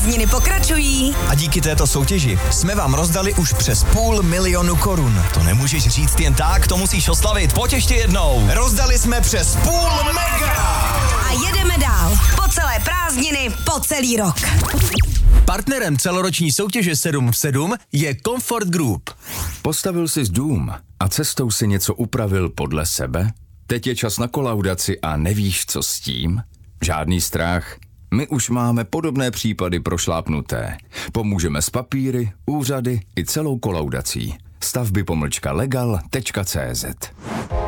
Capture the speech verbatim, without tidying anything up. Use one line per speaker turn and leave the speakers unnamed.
Prázdniny pokračují.
A díky této soutěži jsme vám rozdali už přes půl milionu korun. To nemůžeš říct jen tak, to musíš oslavit. Pojď ještě jednou. Rozdali jsme přes půl mega.
A jedeme dál. Po celé prázdniny, po celý rok.
Partnerem celoroční soutěže sedm v sedm je Comfort Group.
Postavil jsi dům a cestou si něco upravil podle sebe? Teď je čas na kolaudaci a nevíš, co s tím? Žádný strach. My už máme podobné případy prošlápnuté. Pomůžeme s papíry, úřady i celou kolaudací. stavby pomlčka legal tečka cé zet